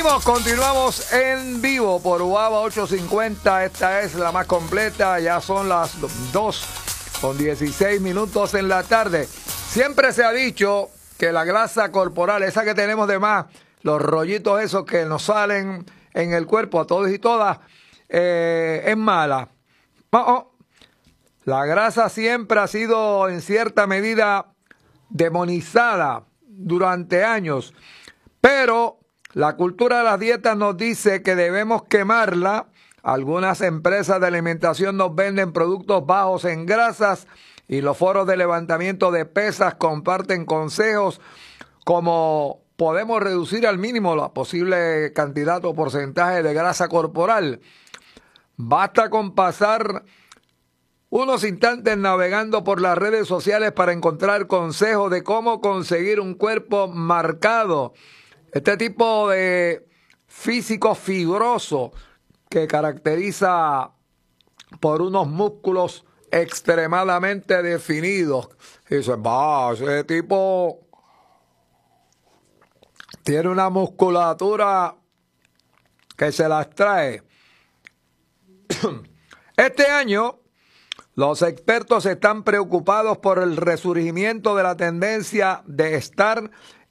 Continuamos en vivo por UABA 850. Esta es la más completa. Ya son las 2:16 en la tarde. Siempre se ha dicho que la grasa corporal, esa que tenemos de más, los rollitos esos que nos salen en el cuerpo a todos y todas, es mala. La grasa siempre ha sido en cierta medida demonizada durante años, pero la cultura de las dietas nos dice que debemos quemarla. Algunas empresas de alimentación nos venden productos bajos en grasas y los foros de levantamiento de pesas comparten consejos como podemos reducir al mínimo la posible cantidad o porcentaje de grasa corporal. Basta con pasar unos instantes navegando por las redes sociales para encontrar consejos de cómo conseguir un cuerpo marcado. Este tipo de físico fibroso que caracteriza por unos músculos extremadamente definidos. Y dice, ese tipo tiene una musculatura que se las trae. Este año, los expertos están preocupados por el resurgimiento de la tendencia de estar